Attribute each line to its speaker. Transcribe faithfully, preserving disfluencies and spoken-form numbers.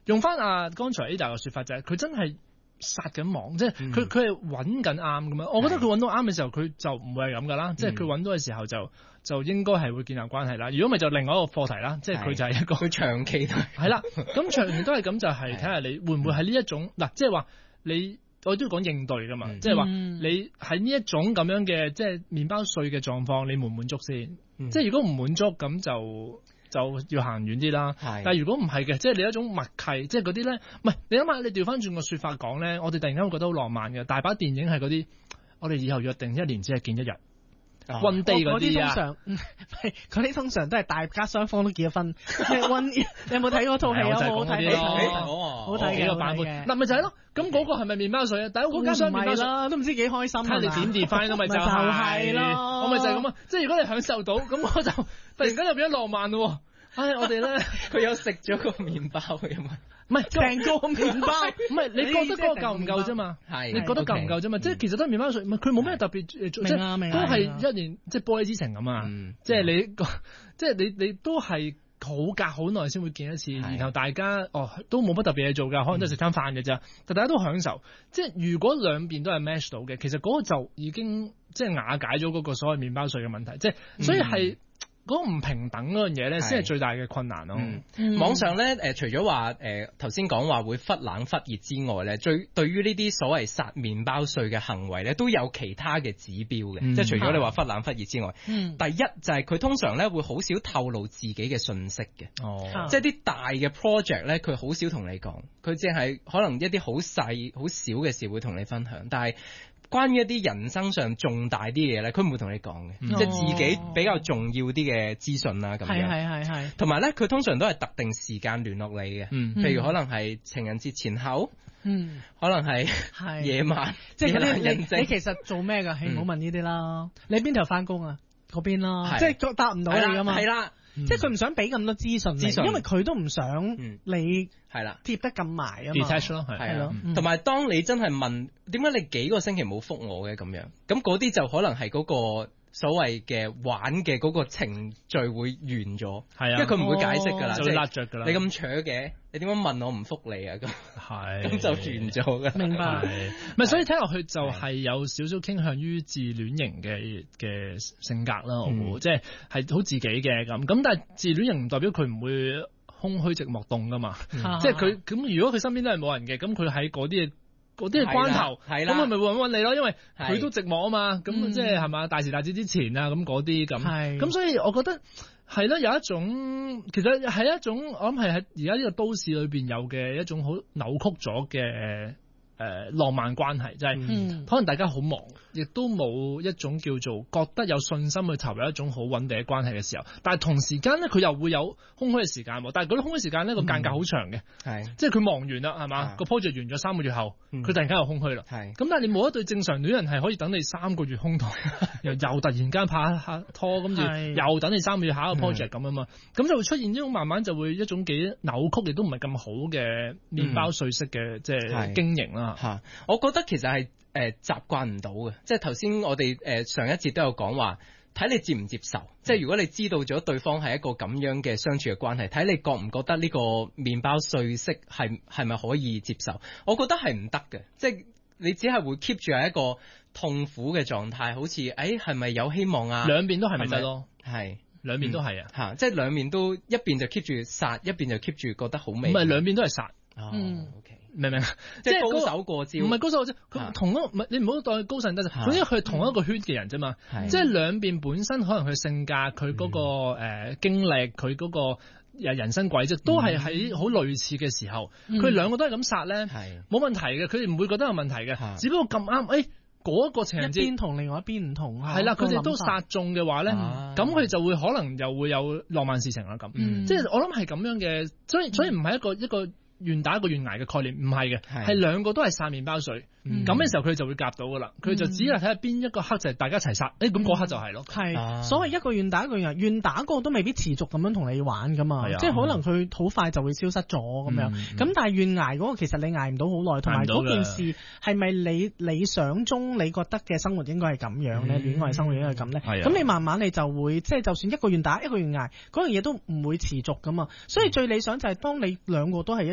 Speaker 1: 用翻阿剛才 Ada 嘅說法就係、是、佢真係殺緊網，即係佢佢係揾緊啱咁樣。我覺得佢揾到啱嘅時候，佢就唔會係咁噶啦。即係佢揾到嘅時候就就應該係會建立關係啦。如果咪就另外一個課題啦，即係佢就係一個
Speaker 2: 佢長期都係
Speaker 1: 係啦。咁長期都係咁就係睇下你會唔會喺呢一種嗱，即係話你。我都要講應對噶嘛，嗯、即係話你喺呢一種咁樣嘅即係麵包碎嘅狀況，你滿唔滿足先？嗯、即係如果唔滿足咁就就要行遠啲啦。是但係如果唔係嘅，即係你一種默契，即係嗰啲咧，唔係你諗下，你調翻轉個說法講咧，我哋突然間會覺得好浪漫嘅，大把電影係嗰啲，我哋以後約定一年只係見一日。One day 嗰啲啊，
Speaker 3: 通常唔係嗰啲通常都係大家雙方都結咗婚。One，你有冇睇嗰套戲啊？好好睇，好睇嘅版本。嗱咪就係咯，咁嗰個係咪麵包水啊？第一個加雙麵包水啦， 都唔知幾開心。
Speaker 1: 睇你點 define 咯，咪就係咯，我咪就係咁啊！即係如果你享受到，咁我就突然間就變咗浪漫咯。唉，我哋咧
Speaker 2: 佢有食咗個麵包嘅嘛？
Speaker 1: 唔係
Speaker 3: 成個麵包，
Speaker 1: 唔係你覺得嗰個夠唔夠啫嘛？係你覺得夠唔夠啫嘛？即係其實都係麵包碎，唔係佢冇咩特別，即係都係一年即係玻璃之城咁啊！即係你即係你你都係好隔好耐先會見一次，然後大家哦都冇乜特別嘢做㗎，可能都係食餐飯嘅啫，但大家都享受。即係如果兩邊都係 match 到嘅，其實嗰個就已經即係瓦解咗嗰個所謂麵包碎嘅問題。即係所以係。嗰個唔平等嗰樣嘢咧，先係最大嘅困難咯。
Speaker 2: 嗯嗯、網上咧，誒、呃、除咗話誒頭先講話會忽冷忽熱之外咧，最對於呢啲所謂殺麵包碎嘅行為咧，都有其他嘅指標嘅。嗯、即係除咗你話忽冷忽熱之外，嗯、第一就係佢通常咧會好少透露自己嘅信息嘅。哦，即係啲大嘅 project 咧，佢好少同你講，佢淨係可能一啲好細好少嘅事會同你分享，但係。關於一啲人生上重大啲嘢咧，佢唔會同你講嘅，嗯、即係自己比較重要啲嘅資訊啦咁樣。係係係係。同埋咧，佢通常都係特定時間聯絡你嘅，嗯、譬如可能係情人節前後，嗯，可能係夜晚，
Speaker 3: 即係你你你其實做咩㗎？唔好問呢啲啦。你邊頭返工啊？嗰邊啦，即係答唔到你㗎嘛。係啦。即係佢唔想俾咁多資訊，資訊因為佢都唔想你係啦貼得咁埋啊嘛。
Speaker 1: detach 咯，
Speaker 2: 係咯。同埋當你真係問點解你幾個星期冇覆我嘅咁樣，咁嗰啲就可能係嗰個所謂嘅玩嘅嗰個程序會完咗，係啊，因為佢唔會解釋㗎啦，
Speaker 1: 就甩着㗎啦。
Speaker 2: 你咁扯嘅，你點樣問我唔覆你啊？咁係咁就完咗㗎。
Speaker 3: 明白。
Speaker 1: 唔係，所以聽落去就係有少少傾向於自戀型嘅嘅性格啦。我估即係係好自己嘅咁。咁但係自戀型唔代表佢唔會空虛寂寞凍㗎嘛。即係佢咁，如果佢身邊都係冇人嘅，咁佢喺嗰啲嘢。嗰啲係關頭，咁佢咪會揾你咯，因為佢都寂寞啊嘛，咁即係係嘛，大時大節之前啊，咁嗰啲咁，咁所以我覺得係咯，有一種其實係一種我諗係喺而家呢個都市裏邊有嘅一種好扭曲咗嘅誒、呃、浪漫關係，就係、是嗯、可能大家好忙，亦都冇一種叫做覺得有信心去投入一種好穩定嘅關係嘅時候，但係同時間咧佢又會有空虛嘅時間，但係嗰啲空虛時間咧個間隔好長嘅，係、嗯、即係佢忙完啦係嘛，個 project 完咗三個月後，佢、嗯、突然間又空虛啦，係咁，但係你冇一對正常戀人係可以等你三個月空檔，又又突然間拍下拖，跟住又等你三個月下一個 project 咁啊嘛，咁就會出現呢種慢慢就會一種幾扭曲，亦都唔係咁好嘅麵包碎式嘅即係經營啦。
Speaker 2: 吓，我覺得其實係誒習慣唔到嘅，即係頭先我哋誒、呃、上一節都有講話，睇你接唔接受，即係如果你知道咗對方係一個咁樣嘅相處嘅關係，睇你覺唔覺得呢個麵包碎式係係咪可以接受？我覺得係唔得嘅，即係你只係會 keep 住係一個痛苦嘅狀態，好似誒係咪有希望啊？
Speaker 1: 兩邊都係咪得咯？
Speaker 2: 係。
Speaker 1: 兩邊都係啊，
Speaker 2: 吓、嗯，即係兩邊都一邊就 keep 住殺，一邊就 keep 住覺得好味。
Speaker 1: 唔係兩邊都係殺，
Speaker 2: 哦、
Speaker 1: 嗯
Speaker 2: ，OK，
Speaker 1: 明唔明？
Speaker 2: 即係高手過招，
Speaker 1: 唔係高手過招，佢同一唔係你唔好當佢高手得，總之佢係同一個圈嘅人啫嘛。
Speaker 2: 嗯、
Speaker 1: 即係兩邊本身可能佢性格、佢嗰、嗰個誒、嗯呃、經歷、佢嗰個人生軌跡都係喺好類似嘅時候，佢兩、嗯、個都係咁殺咧，係冇問題嘅，佢哋唔會覺得有問題嘅，嗯、只不過咁啱誒。嗰個情人節
Speaker 3: 一邊同另外一邊唔同啊，
Speaker 1: 係啦，佢哋都殺中嘅話咧，咁佢、啊、就會可能又會有浪漫事情啦咁，嗯、即係我諗係咁樣嘅，所以所以唔係一個一個願打一個願挨嘅概念，唔係嘅，係兩個都係殺麵包碎，咁嘅、嗯、時候佢哋就會夾到噶啦，佢、嗯、就只係睇下邊一個刻就係大家一齊殺，誒咁嗰刻就係咯，
Speaker 3: 係、啊、所謂一個願打一個願挨，願打嗰個都未必持續咁樣同你玩噶嘛，啊、即係可能佢好快就會消失咗咁樣，咁、嗯、但係願挨嗰個其實你挨唔到好耐，同埋嗰件事係咪你理想中你覺得嘅生活應該係咁樣咧？戀愛、嗯、生活應該係咁咧？咁、啊、你慢慢你就會即係就算一個願打一個願挨，嗰樣嘢都唔會持續噶嘛，所以最理想就係當你兩個都係一